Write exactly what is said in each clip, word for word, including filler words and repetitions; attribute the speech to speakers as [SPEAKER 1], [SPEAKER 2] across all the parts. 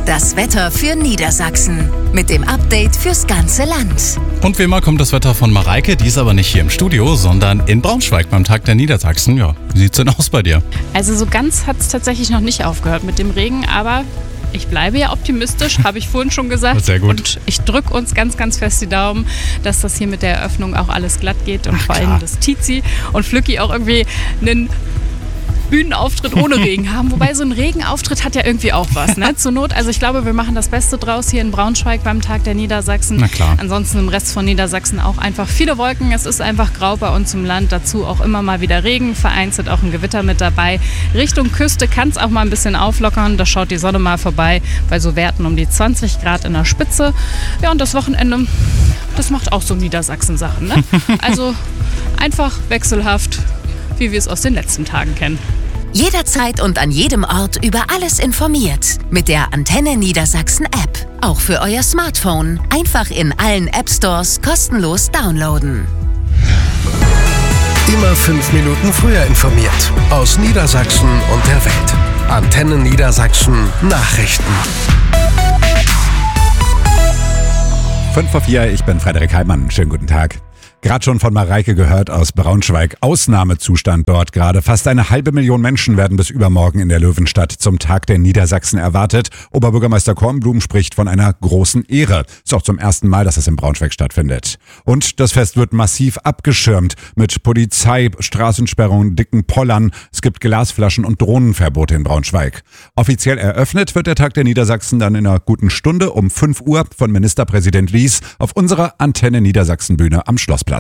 [SPEAKER 1] Das Wetter für Niedersachsen mit dem Update fürs ganze Land.
[SPEAKER 2] Und wie immer kommt das Wetter von Mareike, die ist aber nicht hier im Studio, sondern in Braunschweig beim Tag der Niedersachsen. Ja, wie sieht's denn aus bei dir?
[SPEAKER 3] Also so ganz hat es tatsächlich noch nicht aufgehört mit dem Regen, aber ich bleibe ja optimistisch, habe ich vorhin schon gesagt.
[SPEAKER 2] Sehr gut.
[SPEAKER 3] Und ich drücke uns ganz, ganz fest die Daumen, dass das hier mit der Eröffnung auch alles glatt geht und
[SPEAKER 2] Ach,
[SPEAKER 3] vor allem,
[SPEAKER 2] klar.
[SPEAKER 3] dass Tizi und Flücki auch irgendwie einen Bühnenauftritt ohne Regen haben. Wobei so ein Regenauftritt hat ja irgendwie auch was, ne? Zur Not, also ich glaube, wir machen das Beste draus hier in Braunschweig beim Tag der Niedersachsen.
[SPEAKER 2] Na klar.
[SPEAKER 3] Ansonsten im Rest von Niedersachsen auch einfach viele Wolken. Es ist einfach grau bei uns im Land. Dazu auch immer mal wieder Regen, vereinzelt auch ein Gewitter mit dabei. Richtung Küste kann es auch mal ein bisschen auflockern. Da schaut die Sonne mal vorbei bei so Werten um die zwanzig Grad in der Spitze. Ja, und das Wochenende, das macht auch so Niedersachsen-Sachen, ne? Also einfach wechselhaft, wie wir es aus den letzten Tagen kennen.
[SPEAKER 1] Jederzeit und an jedem Ort über alles informiert. Mit der Antenne Niedersachsen App. Auch für euer Smartphone. Einfach in allen App Stores kostenlos downloaden.
[SPEAKER 4] Immer fünf Minuten früher informiert. Aus Niedersachsen und der Welt. Antenne Niedersachsen Nachrichten.
[SPEAKER 5] fünf vor vier, ich bin Frederik Heimann. Schönen guten Tag. Gerade schon von Mareike gehört aus Braunschweig. Ausnahmezustand dort gerade. Fast eine halbe Million Menschen werden bis übermorgen in der Löwenstadt zum Tag der Niedersachsen erwartet. Oberbürgermeister Kornblum spricht von einer großen Ehre. Ist auch zum ersten Mal, dass es in Braunschweig stattfindet. Und das Fest wird massiv abgeschirmt mit Polizei, Straßensperrungen, dicken Pollern. Es gibt Glasflaschen und Drohnenverbote in Braunschweig. Offiziell eröffnet wird der Tag der Niedersachsen dann in einer guten Stunde um fünf Uhr von Ministerpräsident Lies auf unserer Antenne Niedersachsen Bühne am Schlossplatz.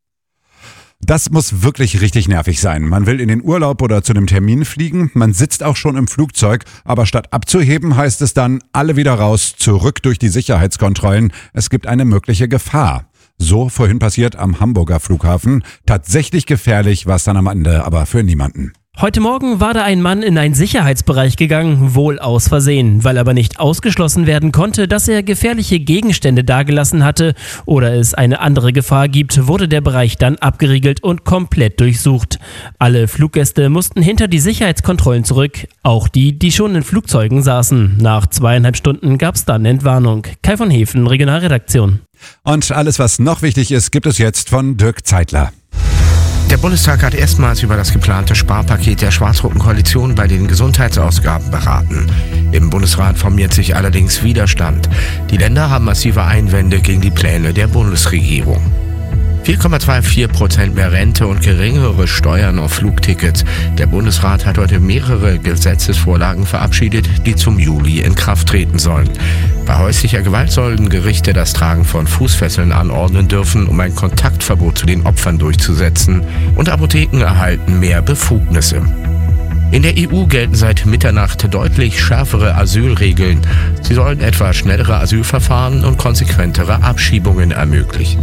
[SPEAKER 5] Das muss wirklich richtig nervig sein. Man will in den Urlaub oder zu einem Termin fliegen, man sitzt auch schon im Flugzeug, aber statt abzuheben heißt es dann, alle wieder raus, zurück durch die Sicherheitskontrollen. Es gibt eine mögliche Gefahr. So vorhin passiert am Hamburger Flughafen. Tatsächlich gefährlich war es dann am Ende, aber für niemanden.
[SPEAKER 6] Heute Morgen war da ein Mann in einen Sicherheitsbereich gegangen, wohl aus Versehen, weil aber nicht ausgeschlossen werden konnte, dass er gefährliche Gegenstände dagelassen hatte oder es eine andere Gefahr gibt, wurde der Bereich dann abgeriegelt und komplett durchsucht. Alle Fluggäste mussten hinter die Sicherheitskontrollen zurück, auch die, die schon in Flugzeugen saßen. Nach zweieinhalb Stunden gab es dann Entwarnung. Kai von Hefen, Regionalredaktion.
[SPEAKER 5] Und alles, was noch wichtig ist, gibt es jetzt von Dirk Zeitler.
[SPEAKER 7] Der Bundestag hat erstmals über das geplante Sparpaket der schwarz-roten Koalition bei den Gesundheitsausgaben beraten. Im Bundesrat formiert sich allerdings Widerstand. Die Länder haben massive Einwände gegen die Pläne der Bundesregierung. vier Komma vierundzwanzig Prozent mehr Rente und geringere Steuern auf Flugtickets. Der Bundesrat hat heute mehrere Gesetzesvorlagen verabschiedet, die zum Juli in Kraft treten sollen. Bei häuslicher Gewalt sollen Gerichte das Tragen von Fußfesseln anordnen dürfen, um ein Kontaktverbot zu den Opfern durchzusetzen. Und Apotheken erhalten mehr Befugnisse. In der E U gelten seit Mitternacht deutlich schärfere Asylregeln. Sie sollen etwa schnellere Asylverfahren und konsequentere Abschiebungen ermöglichen.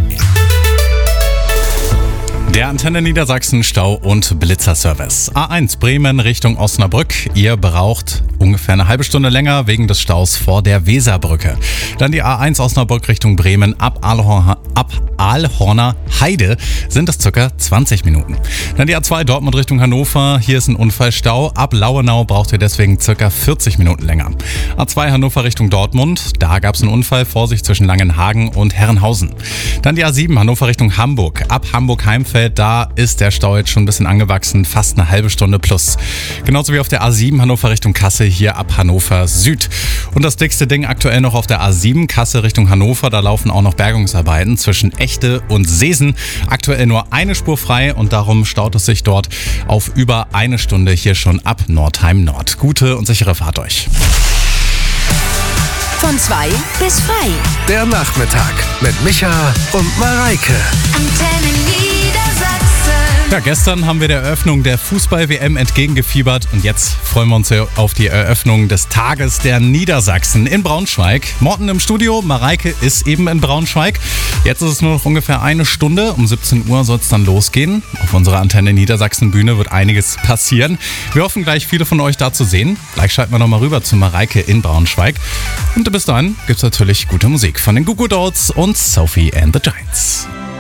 [SPEAKER 2] Der Antenne Niedersachsen Stau- und Blitzerservice. A eins Bremen Richtung Osnabrück. Ihr braucht ungefähr eine halbe Stunde länger wegen des Staus vor der Weserbrücke. Dann die A eins Osnabrück Richtung Bremen ab Aalhorner, ab Aalhorner Heide sind es ca. zwanzig Minuten. Dann die A zwei Dortmund Richtung Hannover. Hier ist ein Unfallstau. Ab Lauenau braucht ihr deswegen ca. vierzig Minuten länger. A zwei Hannover Richtung Dortmund. Da gab es einen Unfall. Vorsicht zwischen Langenhagen und Herrenhausen. Dann die A sieben Hannover Richtung Hamburg. Ab Hamburg-Heimfeld. Da ist der Stau jetzt schon ein bisschen angewachsen, fast eine halbe Stunde plus. Genauso wie auf der A sieben Hannover Richtung Kassel, hier ab Hannover Süd. Und das dickste Ding aktuell noch auf der A sieben Kassel Richtung Hannover, da laufen auch noch Bergungsarbeiten zwischen Echte und Seesen. Aktuell nur eine Spur frei und darum staut es sich dort auf über eine Stunde hier schon ab Nordheim Nord. Gute und sichere Fahrt euch.
[SPEAKER 1] Von zwei bis frei.
[SPEAKER 4] Der Nachmittag mit Micha und Mareike.
[SPEAKER 1] Antenne Niedersachsen.
[SPEAKER 2] Ja, gestern haben wir der Eröffnung der Fußball-W M entgegengefiebert und jetzt freuen wir uns auf die Eröffnung des Tages der Niedersachsen in Braunschweig. Morten im Studio, Mareike ist eben in Braunschweig. Jetzt ist es nur noch ungefähr eine Stunde. Um siebzehn Uhr soll es dann losgehen. Auf unserer Antenne Niedersachsen Bühne wird einiges passieren. Wir hoffen gleich viele von euch da zu sehen. Gleich schalten wir nochmal rüber zu Mareike in Braunschweig. Und bis dahin gibt es natürlich gute Musik von den Goo Goo Dolls und Sophie and the Giants.